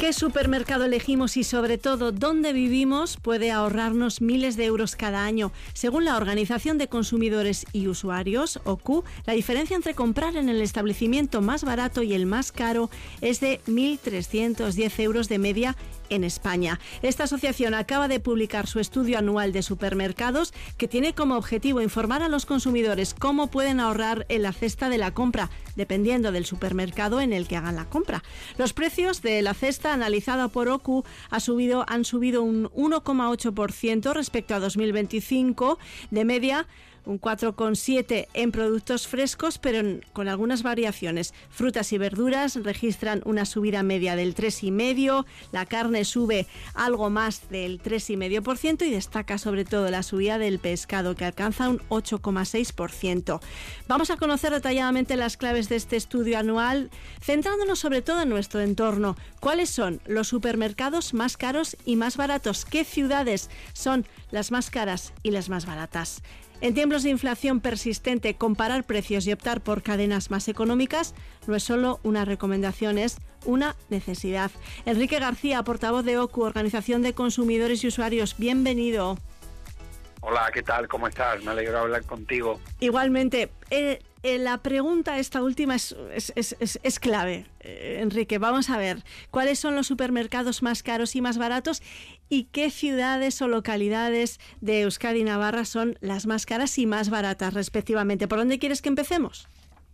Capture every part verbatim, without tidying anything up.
¿Qué supermercado elegimos y sobre todo dónde vivimos puede ahorrarnos miles de euros cada año? Según la Organización de Consumidores y Usuarios, O C U, la diferencia entre comprar en el establecimiento más barato y el más caro es de mil trescientos diez euros de media en España. Esta asociación acaba de publicar su estudio anual de supermercados que tiene como objetivo informar a los consumidores cómo pueden ahorrar en la cesta de la compra, dependiendo del supermercado en el que hagan la compra. Los precios de la cesta analizada por O C U ha subido, han subido un uno coma ocho por ciento respecto a dos mil veinticinco, de media un cuatro coma siete por ciento en productos frescos, pero en, con algunas variaciones. Frutas y verduras registran una subida media del tres coma cinco por ciento, la carne sube algo más del tres coma cinco por ciento y destaca sobre todo la subida del pescado, que alcanza un ocho coma seis por ciento. Vamos a conocer detalladamente las claves de este estudio anual, centrándonos sobre todo en nuestro entorno. ¿Cuáles son los supermercados más caros y más baratos? ¿Qué ciudades son las más caras y las más baratas? En tiempos de inflación persistente, comparar precios y optar por cadenas más económicas no es solo una recomendación, es una necesidad. Enrique García, portavoz de O C U, Organización de Consumidores y Usuarios, bienvenido. Hola, ¿qué tal? ¿Cómo estás? Me alegro de hablar contigo. Igualmente. Eh, eh, la pregunta, esta última, es, es, es, es, es clave. Eh, Enrique, vamos a ver, ¿cuáles son los supermercados más caros y más baratos? ¿Y qué ciudades o localidades de Euskadi y Navarra son las más caras y más baratas, respectivamente? ¿Por dónde quieres que empecemos?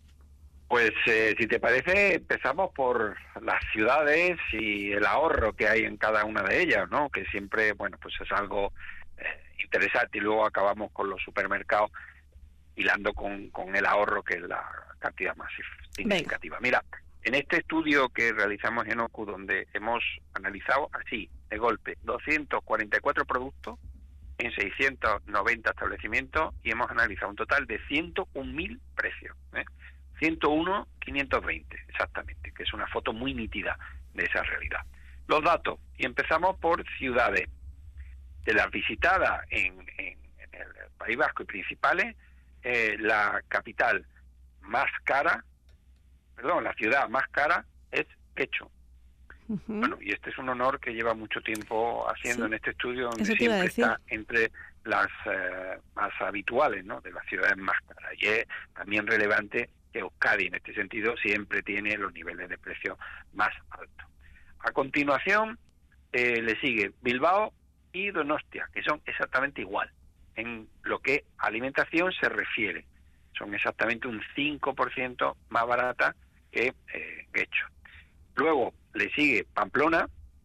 Pues, eh, si te parece, empezamos por las ciudades y el ahorro que hay en cada una de ellas, ¿no? Que siempre, bueno, pues es algo eh, interesante, y luego acabamos con los supermercados hilando con, con el ahorro, que es la cantidad más significativa. Venga. Mira, en este estudio que realizamos en O C U, donde hemos analizado así, de golpe, doscientos cuarenta y cuatro productos en seiscientos noventa establecimientos, y hemos analizado un total de ciento un mil precios, ¿eh? ciento uno mil quinientos veinte exactamente, que es una foto muy nítida de esa realidad. Los datos, y empezamos por ciudades. De las visitadas en, en, en el País Vasco y principales, eh, la capital más cara, perdón, la ciudad más cara es Getxo. Uh-huh. Bueno, y este es un honor que lleva mucho tiempo haciendo, sí, en este estudio, donde siempre está entre las eh, más habituales, ¿no?, de las ciudades más caras. Y es también relevante que Euskadi, en este sentido, siempre tiene los niveles de precio más altos. A continuación, eh, le sigue Bilbao y Donostia, que son exactamente igual en lo que alimentación se refiere. Son exactamente un cinco por ciento más barata que eh, Getxo. Luego le sigue Pamplona,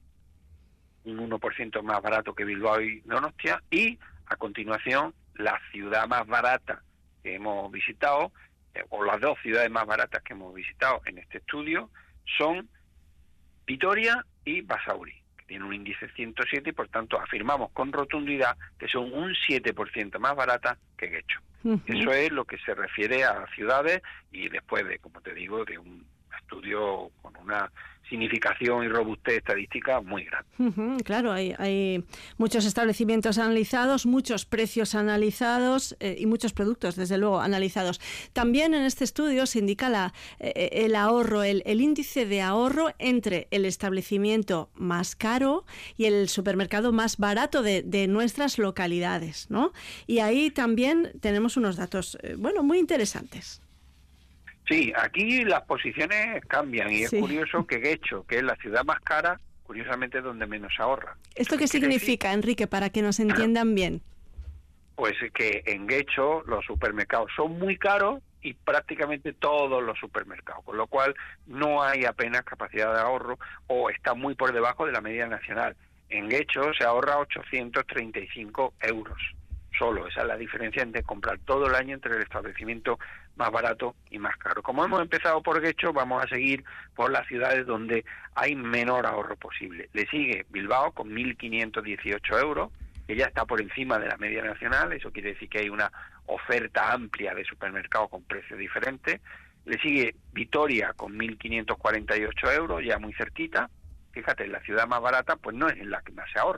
un uno por ciento más barato que Bilbao y Donostia, y a continuación la ciudad más barata que hemos visitado, eh, o las dos ciudades más baratas que hemos visitado en este estudio, son Vitoria y Basauri, que tienen un índice ciento siete, y por tanto afirmamos con rotundidad que son un siete por ciento más baratas que Getxo. Uh-huh. Eso es lo que se refiere a ciudades, y después de, como te digo, de un estudio con una significación y robustez estadística muy grande. Uh-huh, claro, hay, hay muchos establecimientos analizados, muchos precios analizados eh, y muchos productos, desde luego, analizados. También en este estudio se indica la, eh, el ahorro, el, el índice de ahorro entre el establecimiento más caro y el supermercado más barato de, de nuestras localidades, ¿no? Y ahí también tenemos unos datos, eh, bueno, muy interesantes. Sí, aquí las posiciones cambian, y sí, es curioso que Getxo, que es la ciudad más cara, curiosamente es donde menos ahorra. ¿Esto qué significa, decir, Enrique, para que nos entiendan bien? Pues que en Getxo los supermercados son muy caros, y prácticamente todos los supermercados, con lo cual no hay apenas capacidad de ahorro, o está muy por debajo de la media nacional. En Getxo se ahorra ochocientos treinta y cinco euros. Solo, esa es la diferencia entre comprar todo el año entre el establecimiento más barato y más caro. Como hemos empezado por Getxo, vamos a seguir por las ciudades donde hay menor ahorro posible. Le sigue Bilbao con mil quinientos dieciocho euros, que ya está por encima de la media nacional. Eso quiere decir que hay una oferta amplia de supermercados con precios diferentes. Le sigue Vitoria con mil quinientos cuarenta y ocho euros, ya muy cerquita. Fíjate, la ciudad más barata pues no es en la que más se ahorra.